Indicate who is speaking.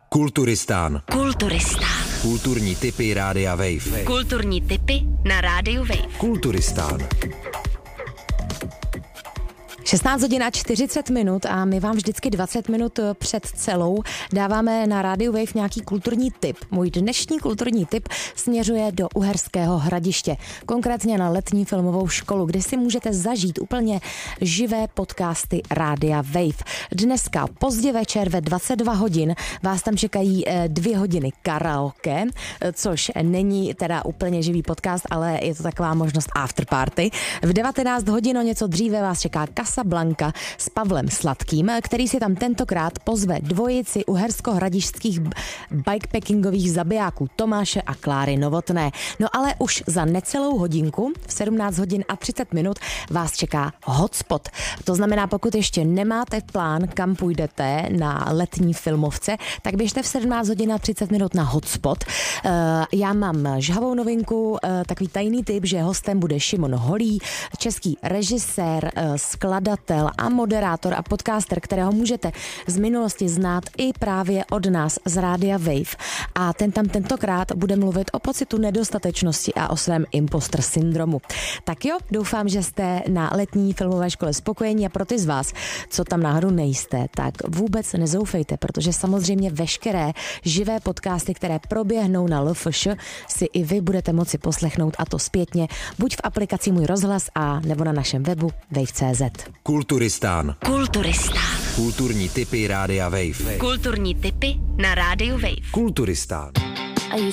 Speaker 1: Kulturistán.
Speaker 2: Kulturistán.
Speaker 1: Kulturní tipy Rádia Wave.
Speaker 2: Kulturní tipy na Rádiu Wave.
Speaker 1: Kulturistán.
Speaker 3: 16 hodin a 40 minut a my vám vždycky 20 minut před celou dáváme na Rádiu Wave nějaký kulturní tip. Můj dnešní kulturní tip směřuje do Uherského Hradiště, konkrétně na letní filmovou školu, kde si můžete zažít úplně živé podcasty Rádia Wave. Dneska pozdě večer ve 22 hodin vás tam čekají 2 hodiny karaoke, což není teda úplně živý podcast, ale je to taková možnost afterparty. V 19 hodin o něco dříve vás čeká Casablanca s Pavlem Sladkým, který si tam tentokrát pozve dvojici uhersko-hradišťských bikepackingových zabijáků Tomáše a Kláry Novotné. No ale už za necelou hodinku, v 17 hodin a 30 minut, vás čeká hotspot. To znamená, pokud ještě nemáte plán, kam půjdete na letní filmovce, tak běžte v 17 hodin a 30 minut na hotspot. Já mám žhavou novinku, takový tajný tip, že hostem bude Šimon Holý, český režisér, skladatel a moderátor a podcaster, kterého můžete z minulosti znát i právě od nás z Rádia Wave. A ten tam tentokrát bude mluvit o pocitu nedostatečnosti a o svém imposter syndromu. Tak jo, doufám, že jste na letní filmové škole spokojení a pro ty z vás, co tam náhodou nejste, tak vůbec nezoufejte, protože samozřejmě veškeré živé podcasty, které proběhnou na LFŠ, si i vy budete moci poslechnout, a to zpětně, buď v aplikaci Můj rozhlas a nebo na našem webu wave.cz.
Speaker 1: Kulturistán.
Speaker 2: Kulturistán.
Speaker 1: Kulturní tipy Rádia Wave.
Speaker 2: Kulturní tipy na Rádiu Wave.
Speaker 1: Kulturistán.